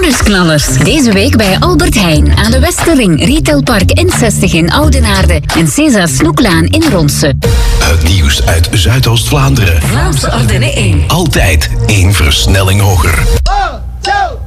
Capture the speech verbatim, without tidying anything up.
Nieuwjaarsknallers. Deze week bij Albert Heijn aan de Westerring, Retailpark N zestig in Oudenaarde en Cesa Snoeklaan in Ronse. Het nieuws uit Zuidoost-Vlaanderen. Vlaamse Ardennen één. Altijd één versnelling hoger.